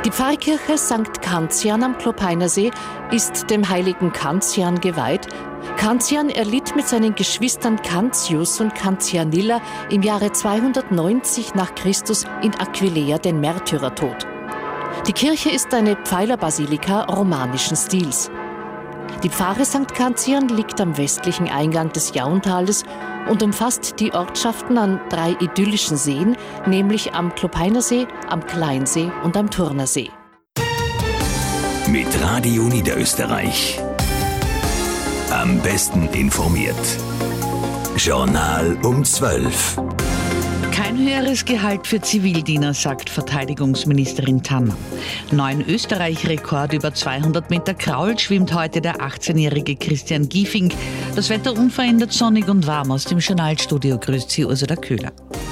Die Pfarrkirche St. Kantian am Klopeinersee ist dem heiligen Kantian geweiht. Kantian erlitt mit seinen Geschwistern Cantius und Cantianilla im Jahre 290 nach Christus in Aquileia den Märtyrertod. Die Kirche ist eine Pfeilerbasilika romanischen Stils. Die Pfarre St. Kantian liegt am westlichen Eingang des Jauntales und umfasst die Ortschaften an 3 idyllischen Seen, nämlich am Klopeinersee, am Kleinsee und am Turnersee. Mit Radio Niederösterreich. Am besten informiert. Journal um 12. Kein höheres Gehalt für Zivildiener, sagt Verteidigungsministerin Tanner. Neuen Österreich-Rekord über 200 Meter Kraul schwimmt heute der 18-jährige Christian Giefing. Das Wetter unverändert sonnig und warm. Aus dem Journalstudio grüßt Sie Ursula Köhler.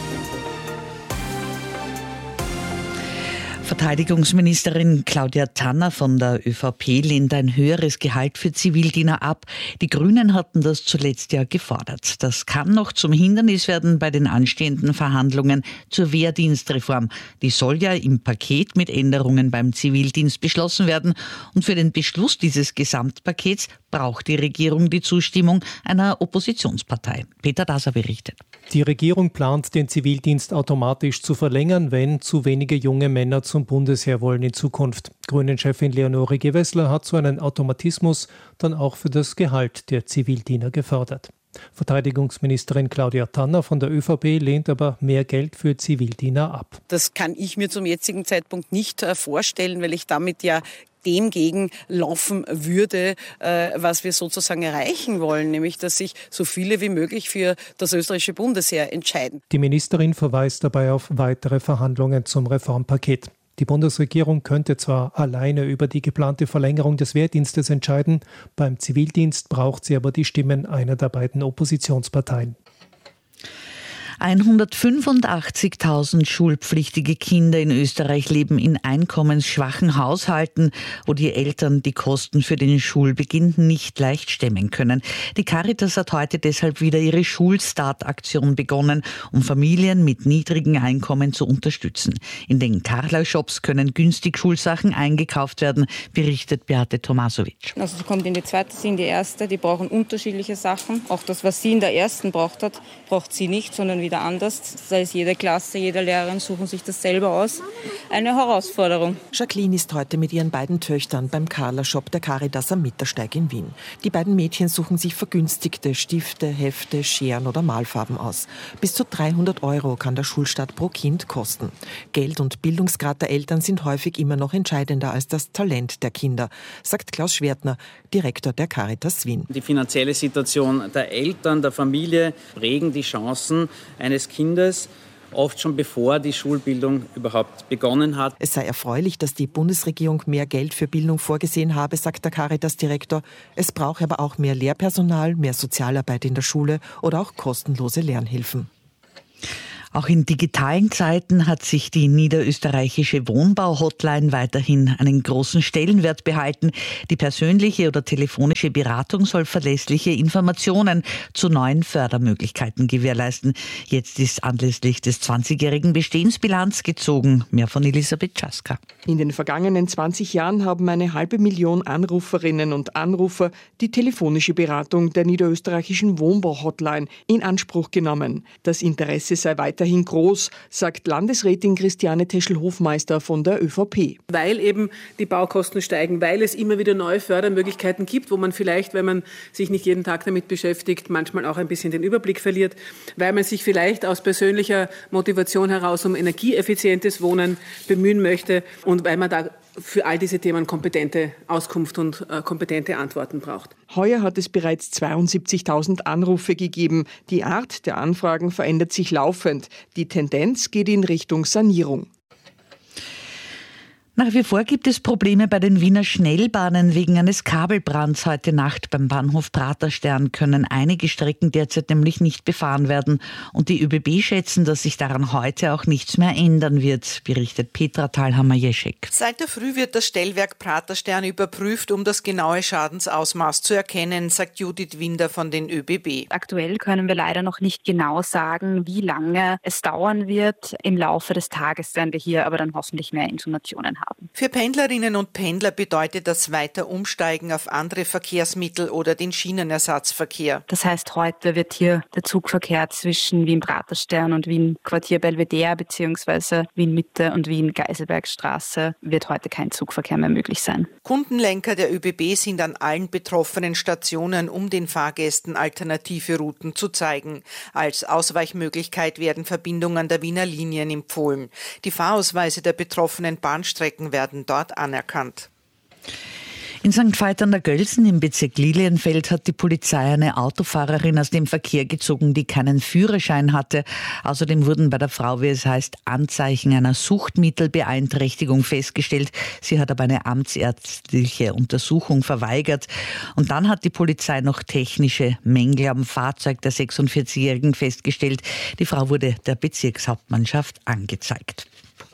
Verteidigungsministerin Claudia Tanner von der ÖVP lehnt ein höheres Gehalt für Zivildiener ab. Die Grünen hatten das zuletzt ja gefordert. Das kann noch zum Hindernis werden bei den anstehenden Verhandlungen zur Wehrdienstreform. Die soll ja im Paket mit Änderungen beim Zivildienst beschlossen werden. Und für den Beschluss dieses Gesamtpakets braucht die Regierung die Zustimmung einer Oppositionspartei. Peter Daser berichtet. Die Regierung plant, den Zivildienst automatisch zu verlängern, wenn zu wenige junge Männer zum Bundesheer wollen in Zukunft. Grünen-Chefin Leonore Gewessler hat so einen Automatismus dann auch für das Gehalt der Zivildiener gefordert. Verteidigungsministerin Claudia Tanner von der ÖVP lehnt aber mehr Geld für Zivildiener ab. Das kann ich mir zum jetzigen Zeitpunkt nicht vorstellen, weil ich damit ja dem gegenlaufen würde, was wir sozusagen erreichen wollen, nämlich dass sich so viele wie möglich für das österreichische Bundesheer entscheiden. Die Ministerin verweist dabei auf weitere Verhandlungen zum Reformpaket. Die Bundesregierung könnte zwar alleine über die geplante Verlängerung des Wehrdienstes entscheiden, beim Zivildienst braucht sie aber die Stimmen einer der beiden Oppositionsparteien. 185.000 schulpflichtige Kinder in Österreich leben in einkommensschwachen Haushalten, wo die Eltern die Kosten für den Schulbeginn nicht leicht stemmen können. Die Caritas hat heute deshalb wieder ihre Schulstart-Aktion begonnen, um Familien mit niedrigen Einkommen zu unterstützen. In den Carla-Shops können günstig Schulsachen eingekauft werden, berichtet Beate Tomasovic. Also sie kommt in die zweite, sie in die erste, die brauchen unterschiedliche Sachen. Auch das, was sie in der ersten braucht hat, braucht sie nicht, sondern wieder anders. Das heißt, jede Klasse, jede Lehrerin suchen sich das selber aus. Eine Herausforderung. Jacqueline ist heute mit ihren beiden Töchtern beim Carla-Shop der Caritas am Mittersteig in Wien. Die beiden Mädchen suchen sich vergünstigte Stifte, Hefte, Scheren oder Malfarben aus. Bis zu 300 € kann der Schulstart pro Kind kosten. Geld und Bildungsgrad der Eltern sind häufig immer noch entscheidender als das Talent der Kinder, sagt Klaus Schwertner, Direktor der Caritas Wien. Die finanzielle Situation der Eltern, der Familie prägen die Chancen eines Kindes, oft schon bevor die Schulbildung überhaupt begonnen hat. Es sei erfreulich, dass die Bundesregierung mehr Geld für Bildung vorgesehen habe, sagt der Caritas-Direktor. Es brauche aber auch mehr Lehrpersonal, mehr Sozialarbeit in der Schule oder auch kostenlose Lernhilfen. Auch in digitalen Zeiten hat sich die niederösterreichische Wohnbau-Hotline weiterhin einen großen Stellenwert behalten. Die persönliche oder telefonische Beratung soll verlässliche Informationen zu neuen Fördermöglichkeiten gewährleisten. Jetzt ist anlässlich des 20-jährigen Bestehensbilanz gezogen. Mehr von Elisabeth Czaska. In den vergangenen 20 Jahren haben 500.000 Anruferinnen und Anrufer die telefonische Beratung der niederösterreichischen Wohnbau-Hotline in Anspruch genommen. Das Interesse sei weiterhin groß, sagt Landesrätin Christiane Teschel-Hofmeister von der ÖVP. Weil eben die Baukosten steigen, weil es immer wieder neue Fördermöglichkeiten gibt, wo man vielleicht, wenn man sich nicht jeden Tag damit beschäftigt, manchmal auch ein bisschen den Überblick verliert, weil man sich vielleicht aus persönlicher Motivation heraus um energieeffizientes Wohnen bemühen möchte und weil man da für all diese Themen kompetente Auskunft und kompetente Antworten braucht. Heuer hat es bereits 72.000 Anrufe gegeben. Die Art der Anfragen verändert sich laufend. Die Tendenz geht in Richtung Sanierung. Nach wie vor gibt es Probleme bei den Wiener Schnellbahnen. Wegen eines Kabelbrands heute Nacht beim Bahnhof Praterstern können einige Strecken derzeit nämlich nicht befahren werden. Und die ÖBB schätzen, dass sich daran heute auch nichts mehr ändern wird, berichtet Petra Thalhammer-Jeschek. Seit der Früh wird das Stellwerk Praterstern überprüft, um das genaue Schadensausmaß zu erkennen, sagt Judith Winder von den ÖBB. Aktuell können wir leider noch nicht genau sagen, wie lange es dauern wird. Im Laufe des Tages werden wir hier aber dann hoffentlich mehr Informationen haben. Für Pendlerinnen und Pendler bedeutet das weiter Umsteigen auf andere Verkehrsmittel oder den Schienenersatzverkehr. Das heißt, heute wird hier der Zugverkehr zwischen Wien-Praterstern und Wien-Quartier Belvedere bzw. Wien-Mitte und Wien-Geiselbergstraße wird heute kein Zugverkehr mehr möglich sein. Kundenlenker der ÖBB sind an allen betroffenen Stationen, um den Fahrgästen alternative Routen zu zeigen. Als Ausweichmöglichkeit werden Verbindungen der Wiener Linien empfohlen. Die Fahrausweise der betroffenen Bahnstrecken werden dort anerkannt. In St. Veit an der Gölsen im Bezirk Lilienfeld hat die Polizei eine Autofahrerin aus dem Verkehr gezogen, die keinen Führerschein hatte. Außerdem wurden bei der Frau, wie es heißt, Anzeichen einer Suchtmittelbeeinträchtigung festgestellt. Sie hat aber eine amtsärztliche Untersuchung verweigert. Und dann hat die Polizei noch technische Mängel am Fahrzeug der 46-Jährigen festgestellt. Die Frau wurde der Bezirkshauptmannschaft angezeigt.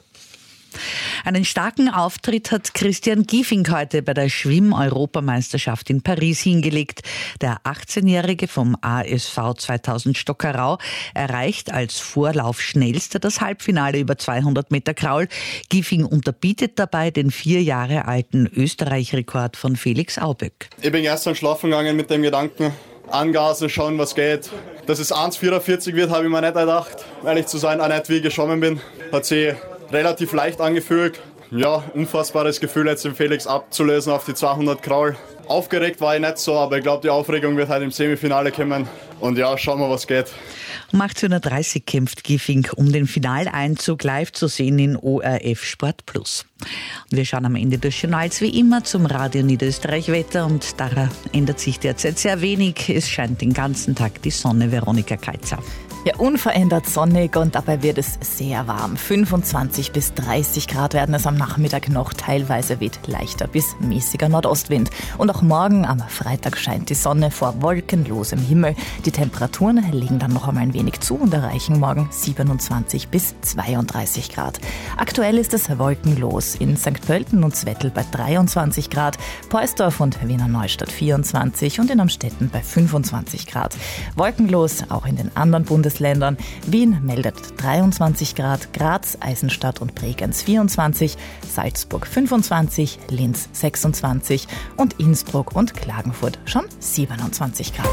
Einen starken Auftritt hat Christian Giefing heute bei der Schwimm-Europameisterschaft in Paris hingelegt. Der 18-Jährige vom ASV 2000 Stockerau erreicht als Vorlaufschnellster das Halbfinale über 200 Meter Kraul. Giefing unterbietet dabei den 4 Jahre alten Österreich-Rekord von Felix Auböck. Ich bin gestern schlafen gegangen mit dem Gedanken, angasen, schauen, was geht. Dass es 1,44 wird, habe ich mir nicht gedacht. Ehrlich zu sein, auch nicht wie ich geschwommen bin. Hat sich relativ leicht angefühlt. Ja, unfassbares Gefühl, jetzt den Felix abzulösen auf die 200 Kraul. Aufgeregt war ich nicht so, aber ich glaube, die Aufregung wird halt im Semifinale kommen. Und ja, schauen wir, was geht. Um 18.30 Uhr kämpft Giefing um den Finaleinzug, live zu sehen in ORF Sport Plus. Und wir schauen am Ende des Journals wie immer zum Radio Niederösterreich Wetter und daran ändert sich derzeit sehr wenig. Es scheint den ganzen Tag die Sonne. Veronika Keitzer. Ja, unverändert sonnig und dabei wird es sehr warm. 25 bis 30 Grad werden es am Nachmittag noch. Teilweise weht leichter bis mäßiger Nordostwind. Und auch morgen am Freitag scheint die Sonne vor wolkenlosem Himmel. Die Temperaturen legen dann noch einmal ein wenig zu und erreichen morgen 27 bis 32 Grad. Aktuell ist es wolkenlos in St. Pölten und Zwettl bei 23 Grad, Poisdorf und Wiener Neustadt 24 und in Amstetten bei 25 Grad. Wolkenlos auch in den anderen Bundesländern. Wien meldet 23 Grad, Graz, Eisenstadt und Bregenz 24, Salzburg 25, Linz 26 und Innsbruck und Klagenfurt schon 27 Grad.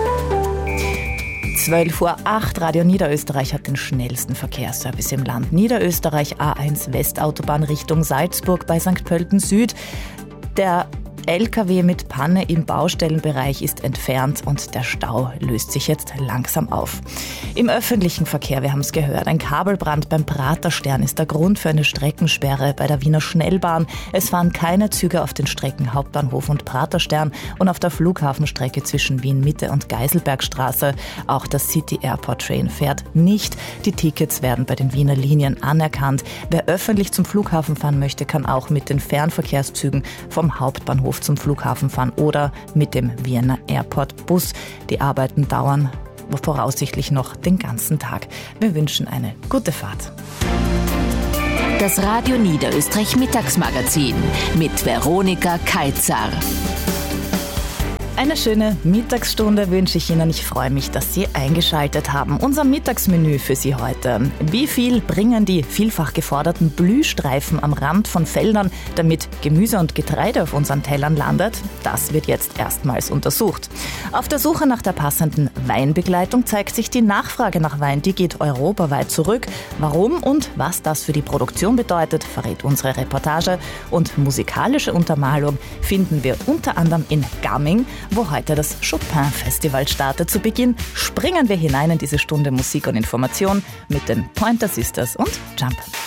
12:08 Uhr, Radio Niederösterreich hat den schnellsten Verkehrsservice im Land. Niederösterreich A1 Westautobahn Richtung Salzburg bei St. Pölten Süd. Der LKW mit Panne im Baustellenbereich ist entfernt und der Stau löst sich jetzt langsam auf. Im öffentlichen Verkehr, wir haben es gehört, ein Kabelbrand beim Praterstern ist der Grund für eine Streckensperre bei der Wiener Schnellbahn. Es fahren keine Züge auf den Strecken Hauptbahnhof und Praterstern und auf der Flughafenstrecke zwischen Wien Mitte und Geiselbergstraße. Auch das City Airport Train fährt nicht. Die Tickets werden bei den Wiener Linien anerkannt. Wer öffentlich zum Flughafen fahren möchte, kann auch mit den Fernverkehrszügen vom Hauptbahnhof zum Flughafen fahren oder mit dem Vienna Airport Bus. Die Arbeiten dauern voraussichtlich noch den ganzen Tag. Wir wünschen eine gute Fahrt. Das Radio Niederösterreich Mittagsmagazin mit Veronika Keitzer. Eine schöne Mittagsstunde wünsche ich Ihnen. Ich freue mich, dass Sie eingeschaltet haben. Unser Mittagsmenü für Sie heute. Wie viel bringen die vielfach geforderten Blühstreifen am Rand von Feldern, damit Gemüse und Getreide auf unseren Tellern landet? Das wird jetzt erstmals untersucht. Auf der Suche nach der passenden Weinbegleitung zeigt sich die Nachfrage nach Wein. Die geht europaweit zurück. Warum und was das für die Produktion bedeutet, verrät unsere Reportage. Und musikalische Untermalung finden wir unter anderem in Gamming, wo heute das Chopin-Festival startet. Zu Beginn springen wir hinein in diese Stunde Musik und Information mit den Pointer Sisters und Jump.